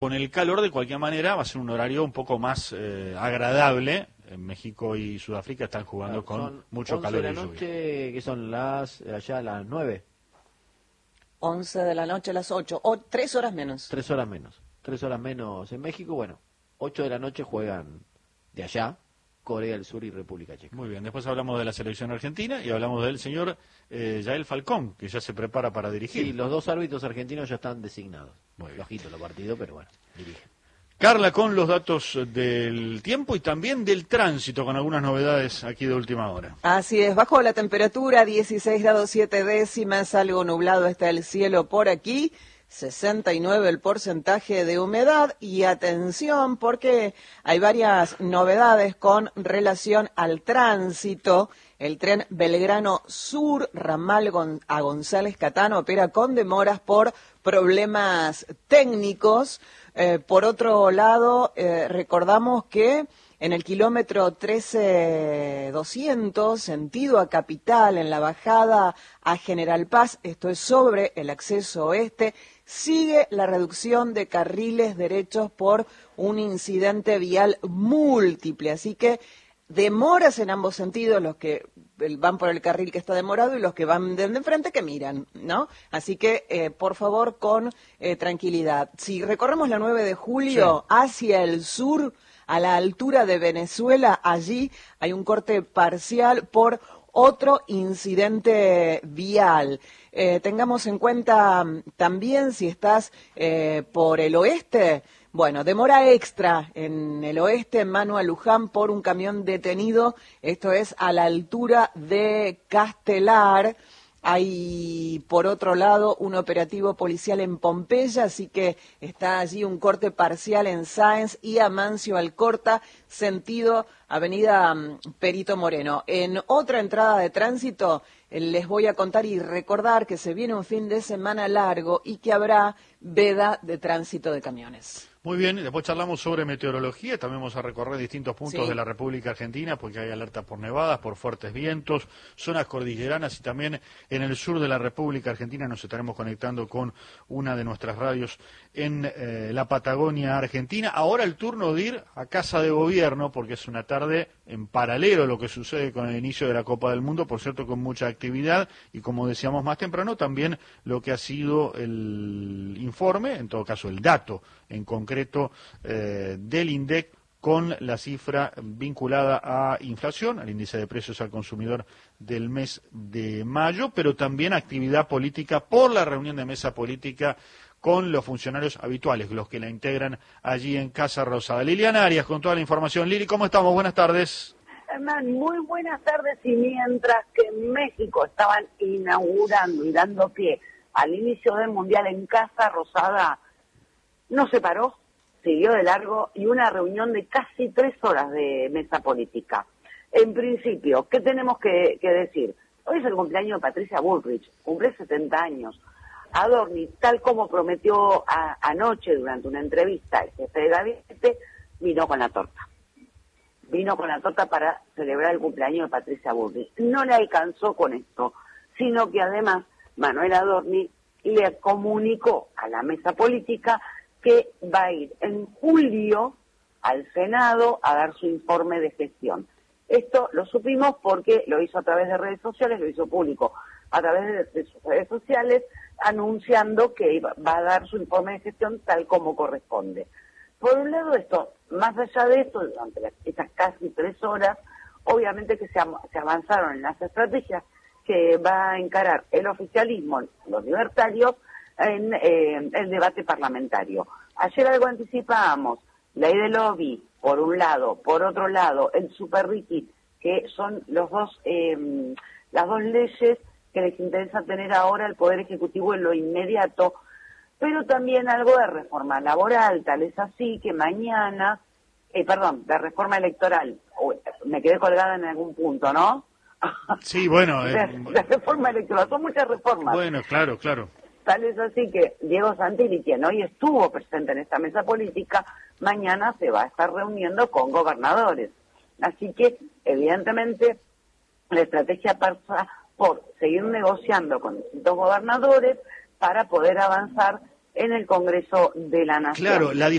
Con el calor, de cualquier manera, va a ser un horario un poco más agradable. En México y Sudáfrica están jugando con mucho calor y lluvia. 11 de la noche, que son allá las 9. 11 de la noche a las 8, o 3 horas menos. 3 horas menos. 3 horas menos en México. Bueno, 8 de la noche juegan de allá Corea del Sur y República Checa. Muy bien, después hablamos de la selección argentina y hablamos del señor Yael Falcón, que ya se prepara para dirigir. Sí, los dos árbitros argentinos ya están designados. Muy bien. Bajito los partidos, pero bueno, dirigen. Carla, con los datos del tiempo y también del tránsito, con algunas novedades aquí de última hora. Así es, bajo la temperatura, 16 grados 7 décimas, algo nublado está el cielo por aquí, 69 el porcentaje de humedad, y atención porque hay varias novedades con relación al tránsito. El tren Belgrano Sur, ramal a González Catán, opera con demoras por problemas técnicos. Por otro lado, recordamos que en el kilómetro 13200, sentido a Capital, en la bajada a General Paz, esto es sobre el acceso oeste, sigue la reducción de carriles derechos por un incidente vial múltiple. Así que demoras en ambos sentidos, los que van por el carril que está demorado y los que van de enfrente que miran, ¿no? Así que, por favor, con tranquilidad. Si recorremos la 9 de julio hacia el sur, a la altura de Venezuela, allí hay un corte parcial por otro incidente vial. Tengamos en cuenta también, si estás por el oeste, bueno, demora extra en el oeste, en mano a Luján, por un camión detenido. Esto es a la altura de Castelar. Hay, por otro lado, un operativo policial en Pompeya, así que está allí un corte parcial en Sáenz y Amancio Alcorta, sentido avenida Perito Moreno. En otra entrada de tránsito, les voy a contar y recordar que se viene un fin de semana largo y que habrá veda de tránsito de camiones. Muy bien, después charlamos sobre meteorología, también vamos a recorrer distintos puntos de la República Argentina, porque hay alerta por nevadas, por fuertes vientos, zonas cordilleranas, y también en el sur de la República Argentina nos estaremos conectando con una de nuestras radios en la Patagonia Argentina. Ahora el turno de ir a Casa de Gobierno, porque es una tarde en paralelo a lo que sucede con el inicio de la Copa del Mundo, por cierto, con mucha actividad, y como decíamos más temprano, también lo que ha sido el informe, en todo caso el dato en concreto del INDEC, con la cifra vinculada a inflación, al índice de precios al consumidor del mes de mayo, pero también actividad política por la reunión de mesa política con los funcionarios habituales, los que la integran allí en Casa Rosada. Liliana Arias, con toda la información. Lili, ¿cómo estamos? Buenas tardes. Hernán, muy buenas tardes. Y mientras que en México estaban inaugurando y dando pie al inicio del Mundial en Casa Rosada, no se paró, siguió de largo, y una reunión de casi 3 horas de mesa política. En principio, ¿qué tenemos que decir? Hoy es el cumpleaños de Patricia Bullrich, cumple 70 años. Adorni, tal como prometió anoche durante una entrevista el jefe de gabinete, vino con la torta. Vino con la torta para celebrar el cumpleaños de Patricia Bullrich. No le alcanzó con esto, sino que además Manuel Adorni le comunicó a la mesa política que va a ir en julio al Senado a dar su informe de gestión. Esto lo supimos porque lo hizo a través de redes sociales, lo hizo público a través de sus redes sociales, anunciando que va a dar su informe de gestión tal como corresponde. Por un lado, esto, más allá de esto, durante estas casi 3 horas, obviamente que se avanzaron en las estrategias que va a encarar el oficialismo, los libertarios, en el debate parlamentario. Ayer algo anticipábamos, ley de lobby, por un lado, por otro lado, el super RIGI, que son las dos leyes que les interesa tener ahora el Poder Ejecutivo en lo inmediato, pero también algo de reforma laboral, tal es así que mañana, de reforma electoral, me quedé colgada en algún punto, ¿no? Sí, bueno. La reforma electoral, son muchas reformas. Bueno, claro. Tal es así que Diego Santilli, quien hoy estuvo presente en esta mesa política, mañana se va a estar reuniendo con gobernadores. Así que, evidentemente, la estrategia pasa por seguir negociando con distintos gobernadores para poder avanzar en el Congreso de la Nación. Claro, la